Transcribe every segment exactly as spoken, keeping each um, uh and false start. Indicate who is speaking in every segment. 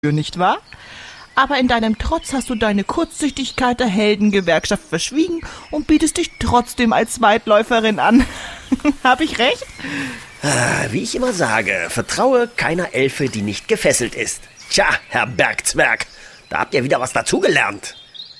Speaker 1: nicht wahr? Aber in deinem Trotz hast du deine Kurzsichtigkeit der Heldengewerkschaft verschwiegen und bietest dich trotzdem als Weitläuferin an. Hab ich recht?
Speaker 2: Ah, wie ich immer sage, vertraue keiner Elfe, die nicht gefesselt ist. Tja, Herr Bergzwerg, da habt ihr wieder was dazugelernt.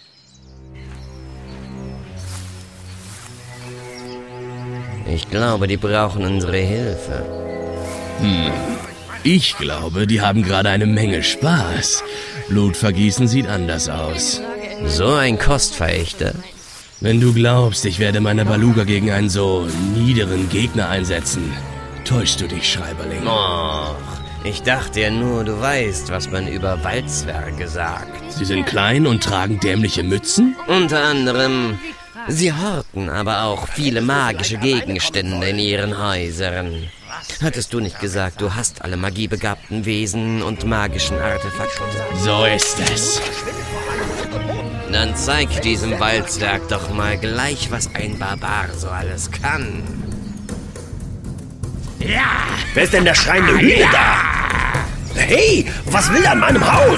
Speaker 3: Ich glaube, die brauchen unsere Hilfe.
Speaker 4: Hm. Ich glaube, die haben gerade eine Menge Spaß. Blutvergießen sieht anders aus.
Speaker 3: So ein Kostverächter.
Speaker 4: Wenn du glaubst, ich werde meine Baluga gegen einen so niederen Gegner einsetzen, täuschst du dich, Schreiberling.
Speaker 3: Och, ich dachte ja nur, du weißt, was man über Waldzwerge sagt.
Speaker 4: Sie sind klein und tragen dämliche Mützen?
Speaker 3: Unter anderem, sie horten aber auch viele magische Gegenstände in ihren Häusern. Hattest du nicht gesagt, du hast alle magiebegabten Wesen und magischen Artefakte?
Speaker 4: So ist es.
Speaker 3: Dann zeig diesem Waldzwerg doch mal gleich, was ein Barbar so alles kann.
Speaker 2: Ja! Wer ist denn der schreiende Hühner da? Hey, was will er an meinem Haus?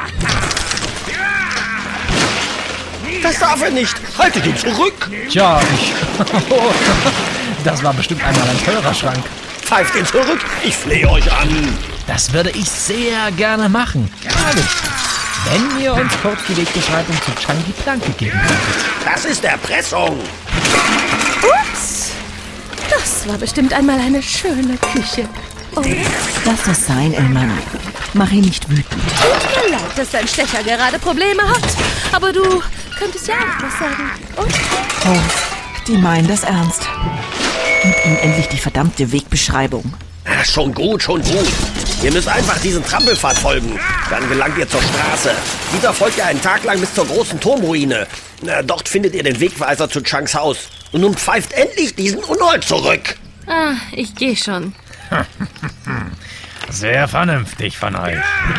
Speaker 2: Das darf er nicht! Haltet ihn zurück!
Speaker 5: Tja, ich... Das war bestimmt einmal ein teurer Schrank.
Speaker 2: Pfeift ihn zurück! Ich flehe euch an!
Speaker 5: Das würde ich sehr gerne machen. Ehrlich. Wenn ihr uns kurz die Wegbeschreibung zu Changi Plank gegeben hättet.
Speaker 2: Das ist Erpressung!
Speaker 6: Ups! Das war bestimmt einmal eine schöne Küche. Oder?
Speaker 7: Lass das sein, Elman. Mach ihn nicht wütend.
Speaker 6: Tut mir leid, dass dein Stecher gerade Probleme hat. Aber du könntest ja auch was sagen, oder?
Speaker 7: Oh, die meinen das ernst. Gib ihm endlich die verdammte Wegbeschreibung.
Speaker 2: Ach, schon gut, schon gut. Ihr müsst einfach diesen Trampelpfad folgen. Dann gelangt ihr zur Straße. Dieser folgt ihr einen Tag lang bis zur großen Turmruine. Na, dort findet ihr den Wegweiser zu Changs Haus. Und nun pfeift endlich diesen Unhold zurück.
Speaker 6: Ah, ich gehe schon.
Speaker 5: Sehr vernünftig von euch.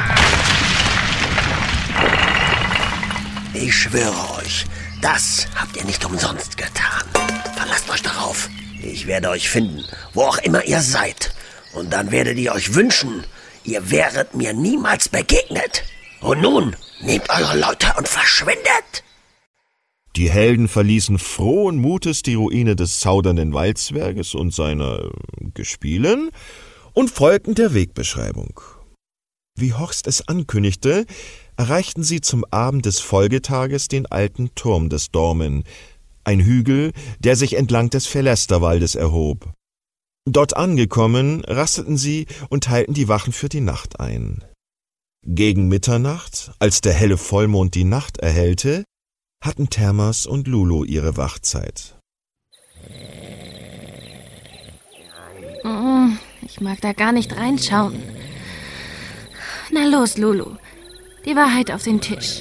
Speaker 2: Ich schwöre euch, das habt ihr nicht umsonst getan. Verlasst euch darauf. Ich werde euch finden, wo auch immer ihr seid. Und dann werdet ihr euch wünschen, ihr wäret mir niemals begegnet. Und nun, nehmt eure Leute und verschwindet.
Speaker 8: Die Helden verließen frohen Mutes die Ruine des zaudernden Waldzwerges und seiner äh, Gespielin und folgten der Wegbeschreibung. Wie Horst es ankündigte, erreichten sie zum Abend des Folgetages den alten Turm des Dormen, ein Hügel, der sich entlang des Verlästerwaldes erhob. Dort angekommen, rasteten sie und teilten die Wachen für die Nacht ein. Gegen Mitternacht, als der helle Vollmond die Nacht erhellte, hatten Thermas und Lulu ihre Wachzeit.
Speaker 6: Oh, ich mag da gar nicht reinschauen. Na los, Lulu. Die Wahrheit auf den Tisch.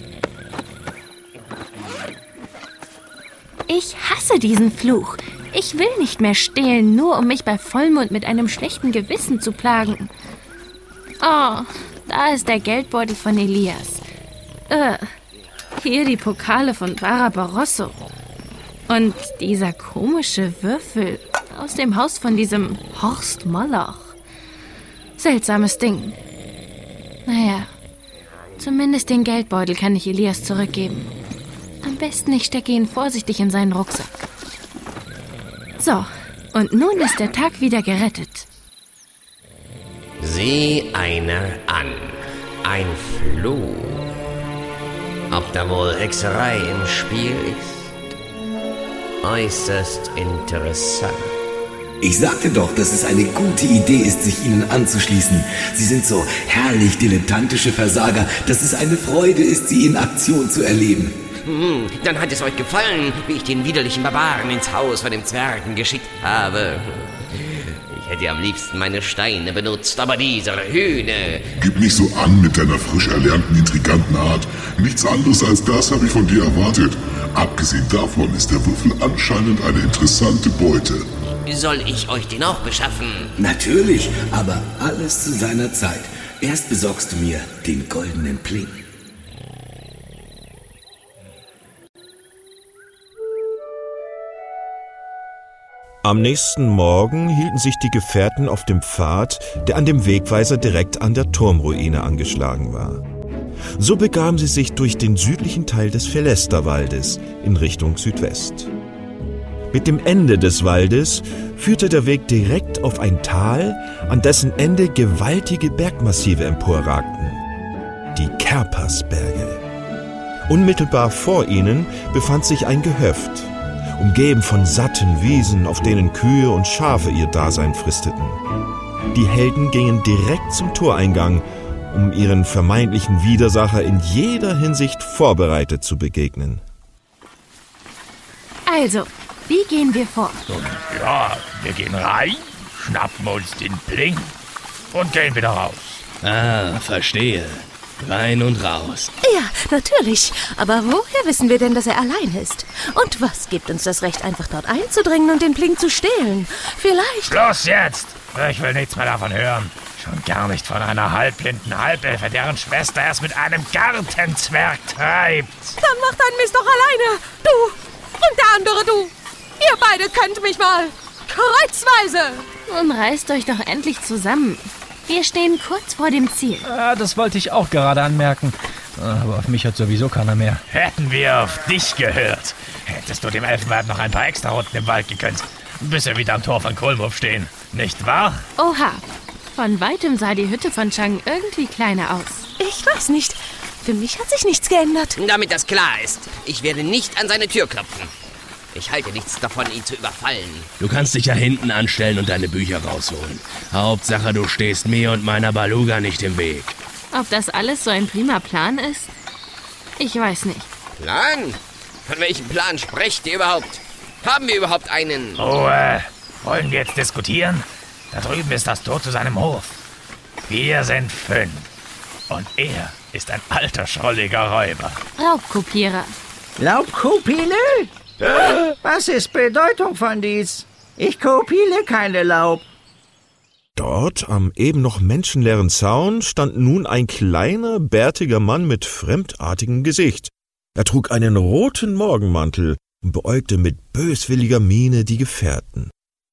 Speaker 6: Ich hasse diesen Fluch. Ich will nicht mehr stehlen, nur um mich bei Vollmond mit einem schlechten Gewissen zu plagen. Oh, da ist der Geldbeutel von Elias. Äh, hier die Pokale von Barbarosso. Und dieser komische Würfel aus dem Haus von diesem Horst Moloch. Seltsames Ding. Naja, zumindest den Geldbeutel kann ich Elias zurückgeben. Am besten, ich stecke ihn vorsichtig in seinen Rucksack. So, und nun ist der Tag wieder gerettet.
Speaker 3: Sieh einer an. Ein Fluch. Ob da wohl Hexerei im Spiel ist? Äußerst interessant.
Speaker 9: Ich sagte doch, dass es eine gute Idee ist, sich ihnen anzuschließen. Sie sind so herrlich dilettantische Versager, dass es eine Freude ist, sie in Aktion zu erleben.
Speaker 3: Hm, dann hat es euch gefallen, wie ich den widerlichen Barbaren ins Haus von den Zwergen geschickt habe. Ich hätte am liebsten meine Steine benutzt, aber dieser Hühner...
Speaker 10: Gib nicht so an mit deiner frisch erlernten, intriganten Art. Nichts anderes als das habe ich von dir erwartet. Abgesehen davon ist der Würfel anscheinend eine interessante Beute.
Speaker 3: Soll ich euch den auch beschaffen?
Speaker 9: Natürlich, aber alles zu seiner Zeit. Erst besorgst du mir den goldenen Pling.
Speaker 8: Am nächsten Morgen hielten sich die Gefährten auf dem Pfad, der an dem Wegweiser direkt an der Turmruine angeschlagen war. So begaben sie sich durch den südlichen Teil des Felesterwaldes in Richtung Südwest. Mit dem Ende des Waldes führte der Weg direkt auf ein Tal, an dessen Ende gewaltige Bergmassive emporragten. Die Kerpersberge. Unmittelbar vor ihnen befand sich ein Gehöft, umgeben von satten Wiesen, auf denen Kühe und Schafe ihr Dasein fristeten. Die Helden gingen direkt zum Toreingang, um ihren vermeintlichen Widersacher in jeder Hinsicht vorbereitet zu begegnen.
Speaker 6: Also, wie gehen wir vor?
Speaker 5: Ja, wir gehen rein, schnappen uns den Plink und gehen wieder raus.
Speaker 4: Ah, verstehe. Rein und raus.
Speaker 11: Ja, natürlich. Aber woher wissen wir denn, dass er allein ist? Und was gibt uns das Recht, einfach dort einzudringen und den Plink zu stehlen? Vielleicht...
Speaker 5: Schluss jetzt! Ich will nichts mehr davon hören. Schon gar nicht von einer halbblinden Halbelfe, deren Schwester es mit einem Gartenzwerg treibt.
Speaker 11: Dann mach deinen Mist doch alleine. Du und der andere du. Ihr beide könnt mich mal. Kreuzweise.
Speaker 6: Nun reißt euch doch endlich zusammen. Wir stehen kurz vor dem Ziel.
Speaker 5: Ah, das wollte ich auch gerade anmerken. Aber auf mich hat sowieso keiner mehr. Hätten wir auf dich gehört, hättest du dem Elfenweib noch ein paar extra Runden im Wald gegönnt, bis wir wieder am Tor von Kolmhof stehen. Nicht wahr?
Speaker 6: Oha. Von weitem sah die Hütte von Chang irgendwie kleiner aus.
Speaker 11: Ich weiß nicht. Für mich hat sich nichts geändert.
Speaker 3: Damit das klar ist, ich werde nicht an seine Tür klopfen. Ich halte nichts davon, ihn zu überfallen.
Speaker 4: Du kannst dich ja hinten anstellen und deine Bücher rausholen. Hauptsache, du stehst mir und meiner Baluga nicht im Weg.
Speaker 6: Ob das alles so ein prima Plan ist? Ich weiß nicht.
Speaker 3: Plan? Von welchem Plan sprecht ihr überhaupt? Haben wir überhaupt einen?
Speaker 5: Oh, äh, wollen wir jetzt diskutieren? Da drüben ist das Tor zu seinem Hof. Wir sind fünf. Und er ist ein alter, schrulliger Räuber.
Speaker 6: Raubkopierer.
Speaker 12: Laubkopile? Was ist Bedeutung von dies? Ich kopiere keine Laub.
Speaker 8: Dort, am eben noch menschenleeren Zaun, stand nun ein kleiner, bärtiger Mann mit fremdartigem Gesicht. Er trug einen roten Morgenmantel und beäugte mit böswilliger Miene die Gefährten.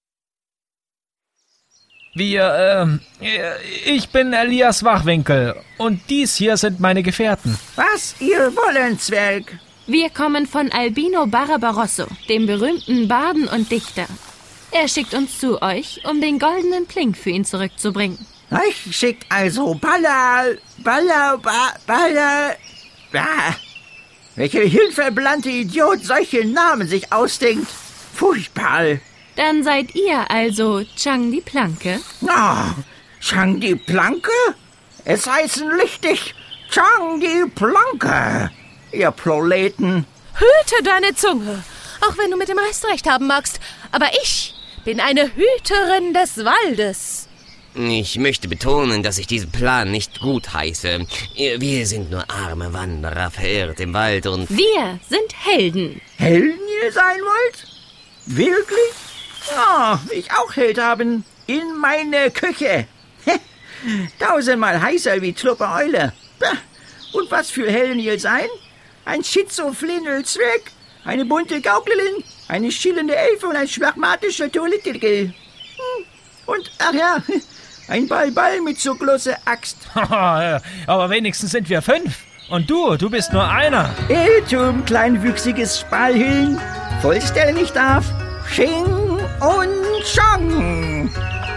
Speaker 5: Wir, ähm, ich bin Elias Wachwinkel und dies hier sind meine Gefährten.
Speaker 12: Was ihr wollen, Zwerg?
Speaker 6: Wir kommen von Albino Barbarosso, dem berühmten Barden und Dichter. Er schickt uns zu euch, um den goldenen Plink für ihn zurückzubringen.
Speaker 12: Euch schickt also Baller, Baller, ba, Baller... Ah, welche hilfeblante Idiot solche Namen sich ausdenkt. Furchtbar.
Speaker 6: Dann seid ihr also Chang die Planke?
Speaker 12: Ah, Chang die Planke? Es heißen richtig Chang die Planke. Ihr Proleten.
Speaker 11: Hüte deine Zunge, auch wenn du mit dem Rest recht haben magst. Aber ich bin eine Hüterin des Waldes.
Speaker 3: Ich möchte betonen, dass ich diesen Plan nicht gut heiße. Wir sind nur arme Wanderer, verirrt im Wald und...
Speaker 6: Wir sind Helden.
Speaker 12: Helden ihr sein wollt? Wirklich? Oh, ich auch Held haben. In meine Küche. Tausendmal heißer wie Kluppe Eule. Und was für Helden ihr sein? Ein Schizophrene-Zwerg, eine bunte Gauklerin, eine schillernde Elfe und ein schwachmatischer Toilettigel. Und, ach ja, ein Ball-Ball mit so großer Axt.
Speaker 5: Aber wenigstens sind wir fünf. Und du, du bist nur einer.
Speaker 12: Irrtum, kleinwüchsiges Spalhüllen. Vollstellen ich darf. Xing und Chang.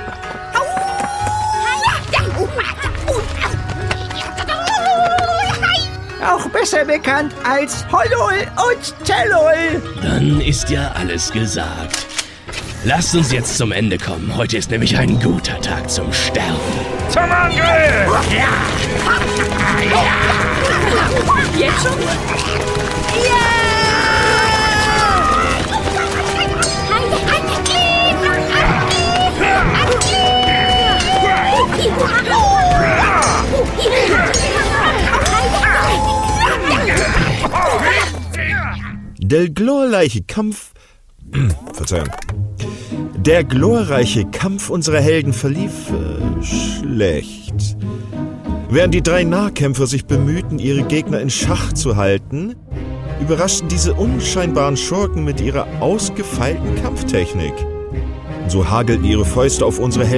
Speaker 12: Auch besser bekannt als Hollol und Tellol.
Speaker 4: Dann ist ja alles gesagt. Lasst uns jetzt zum Ende kommen. Heute ist nämlich ein guter Tag zum Sterben.
Speaker 5: Zum Angriff! Ja!
Speaker 11: Ja! Jetzt schon? Ja!
Speaker 8: Der glorreiche Kampf... Verzeihung. Der glorreiche Kampf unserer Helden verlief äh, schlecht. Während die drei Nahkämpfer sich bemühten, ihre Gegner in Schach zu halten, überraschten diese unscheinbaren Schurken mit ihrer ausgefeilten Kampftechnik. So hagelten ihre Fäuste auf unsere Helden